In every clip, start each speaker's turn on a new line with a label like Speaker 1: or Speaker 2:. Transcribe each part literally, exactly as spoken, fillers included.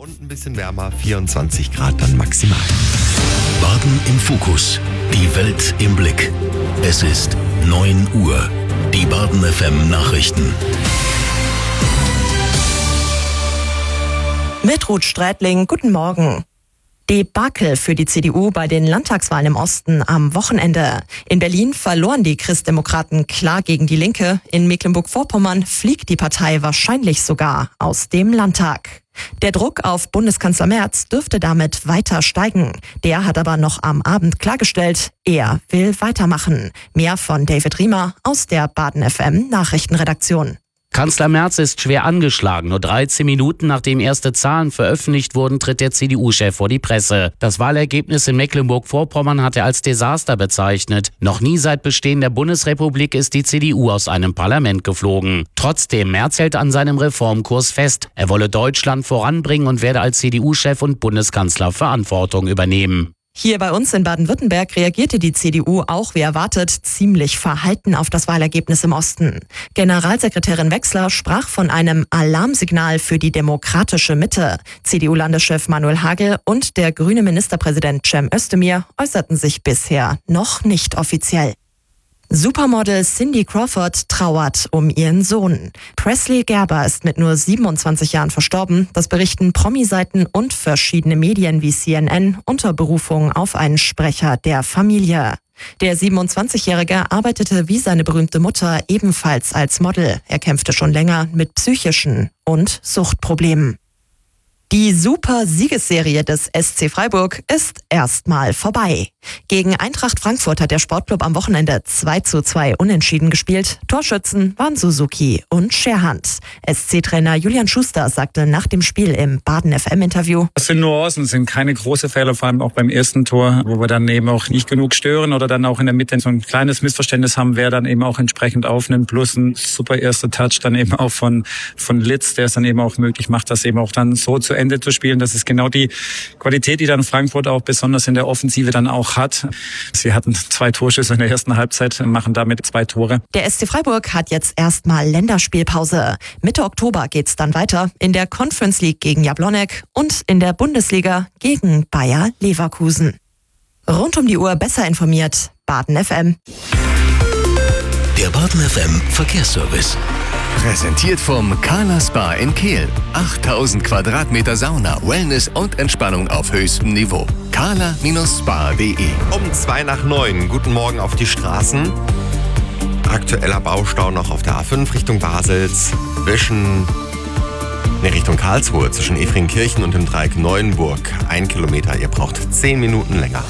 Speaker 1: Und ein bisschen wärmer, vierundzwanzig Grad dann maximal.
Speaker 2: Baden im Fokus, die Welt im Blick. Es ist neun Uhr. Die Baden F M Nachrichten.
Speaker 3: Mit Ruth Strätling, guten Morgen. Debakel für die C D U bei den Landtagswahlen im Osten am Wochenende. In Berlin verloren die Christdemokraten klar gegen die Linke. In Mecklenburg-Vorpommern fliegt die Partei wahrscheinlich sogar aus dem Landtag. Der Druck auf Bundeskanzler Merz dürfte damit weiter steigen. Der hat aber noch am Abend klargestellt, er will weitermachen. Mehr von David Riemer aus der Baden F M Nachrichtenredaktion.
Speaker 4: Kanzler Merz ist schwer angeschlagen. Nur dreizehn Minuten nachdem erste Zahlen veröffentlicht wurden, tritt der C D U-Chef vor die Presse. Das Wahlergebnis in Mecklenburg-Vorpommern hat er als Desaster bezeichnet. Noch nie seit Bestehen der Bundesrepublik ist die C D U aus einem Parlament geflogen. Trotzdem, Merz hält an seinem Reformkurs fest. Er wolle Deutschland voranbringen und werde als C D U-Chef und Bundeskanzler Verantwortung übernehmen.
Speaker 3: Hier bei uns in Baden-Württemberg reagierte die C D U auch wie erwartet ziemlich verhalten auf das Wahlergebnis im Osten. Generalsekretärin Wechsler sprach von einem Alarmsignal für die demokratische Mitte. C D U-Landeschef Manuel Hagel und der grüne Ministerpräsident Cem Özdemir äußerten sich bisher noch nicht offiziell. Supermodel Cindy Crawford trauert um ihren Sohn. Presley Gerber ist mit nur siebenundzwanzig Jahren verstorben. Das berichten Promi-Seiten und verschiedene Medien wie C N N unter Berufung auf einen Sprecher der Familie. Der siebenundzwanzigjährige arbeitete wie seine berühmte Mutter ebenfalls als Model. Er kämpfte schon länger mit psychischen und Suchtproblemen. Die Super-Siegesserie des S C Freiburg ist erstmal vorbei. Gegen Eintracht Frankfurt hat der Sportclub am Wochenende zwei zu zwei unentschieden gespielt. Torschützen waren Suzuki und Scherhand. S C-Trainer Julian Schuster sagte nach dem Spiel im Baden F M-Interview:
Speaker 5: Das sind Nuancen, sind keine große Fehler, vor allem auch beim ersten Tor, wo wir dann eben auch nicht genug stören oder dann auch in der Mitte so ein kleines Missverständnis haben, wer dann eben auch entsprechend aufnimmt. Plus ein super erster Touch dann eben auch von, von Litz, der es dann eben auch möglich macht, das eben auch dann so zu Ende zu spielen. Das ist genau die Qualität, die dann Frankfurt auch besonders in der Offensive dann auch hat. Sie hatten zwei Torschüsse in der ersten Halbzeit, machen damit zwei Tore.
Speaker 3: Der S C Freiburg hat jetzt erstmal Länderspielpause. Mitte Oktober geht's dann weiter in der Conference League gegen Jablonec und in der Bundesliga gegen Bayer Leverkusen. Rund um die Uhr besser informiert, Baden F M.
Speaker 2: Der Baden F M Verkehrsservice. Präsentiert vom Carla Spa in Kehl. achttausend Quadratmeter Sauna, Wellness und Entspannung auf höchstem Niveau. carla Spa punkt de.
Speaker 1: Um zwei nach neun, guten Morgen auf die Straßen. Aktueller Baustau noch auf der A fünf Richtung Basels, Wischen, ne, Richtung Karlsruhe zwischen Efringkirchen und dem Dreieck Neuenburg. Ein Kilometer, ihr braucht zehn Minuten länger.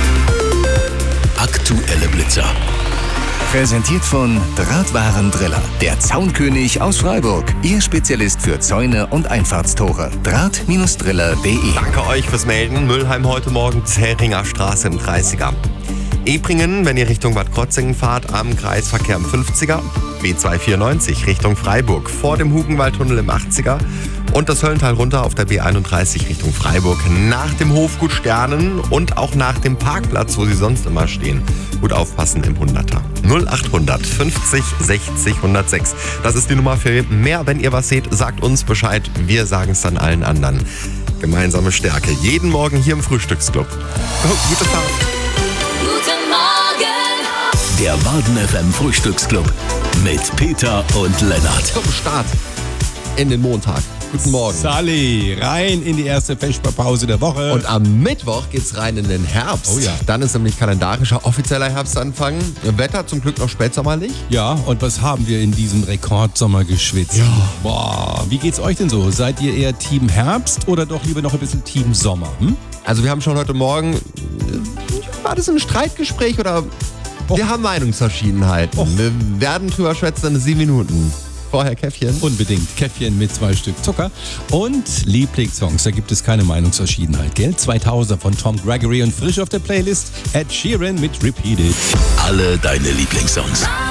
Speaker 2: Aktuelle Blitzer. Präsentiert von Drahtwaren Driller, der Zaunkönig aus Freiburg. Ihr Spezialist für Zäune und Einfahrtstore. Draht Driller punkt de.
Speaker 1: Danke euch fürs Melden. Mülheim heute Morgen, Zähringer Straße im dreißiger. Ebringen, wenn ihr Richtung Bad Krotzingen fahrt, am Kreisverkehr im fünfziger. B zweihundertvierundneunzig Richtung Freiburg vor dem Hugenwaldtunnel im achtziger. Und das Höllental runter auf der B einunddreißig Richtung Freiburg nach dem Hofgut Sternen und auch nach dem Parkplatz, wo sie sonst immer stehen. Gut aufpassen im hunderter. null achthundert fünfzig sechzig hundertsechs. Das ist die Nummer für mehr. Wenn ihr was seht, sagt uns Bescheid. Wir sagen es dann allen anderen. Gemeinsame Stärke. Jeden Morgen hier im Frühstücksclub. Oh, gute Fahrt.
Speaker 6: Guten Morgen.
Speaker 2: Der Baden F M Frühstücksclub mit Peter und Lennart.
Speaker 7: Zum Start in den Montag. Guten Morgen.
Speaker 8: Sally, rein in die erste Vesperpause der Woche.
Speaker 7: Und am Mittwoch geht's rein in den Herbst.
Speaker 8: Oh ja.
Speaker 7: Dann ist nämlich kalendarischer offizieller Herbstanfang. Wetter zum Glück noch spätsommerlich.
Speaker 8: Ja, und was haben wir in diesem Rekordsommer geschwitzt?
Speaker 7: Ja.
Speaker 8: Boah, wie geht's euch denn so? Seid ihr eher Team Herbst oder doch lieber noch ein bisschen Team Sommer? Hm?
Speaker 7: Also wir haben schon heute Morgen, war das ein Streitgespräch oder
Speaker 8: Och.
Speaker 7: wir haben Meinungsverschiedenheiten.
Speaker 8: Och.
Speaker 7: Wir werden drüber schwätzen in sieben Minuten. Vorher Käffchen.
Speaker 8: Unbedingt. Käffchen mit zwei Stück Zucker. Und Lieblingssongs, da gibt es keine Meinungsverschiedenheit, gell? zweitausender von Tom Gregory und frisch auf der Playlist Ed Sheeran mit Repeat It.
Speaker 2: Alle deine Lieblingssongs.